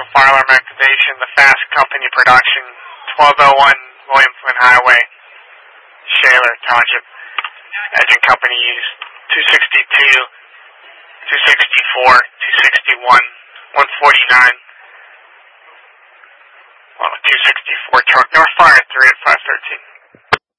fire alarm activation, the Fast Company production, 1201 William Flynn Highway, Shaler Township. Engine company used 262, 264, 261, 149. 264 truck, North Fire 3 at 513.